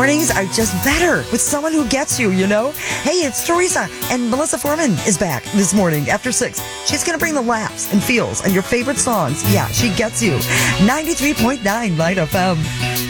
mornings are just better with someone who gets you, you know? Hey, it's Teresa, and Melissa Foreman is back this morning after 6. She's going to bring the laughs and feels and your favorite songs. Yeah, she gets you. 93.9 Light FM.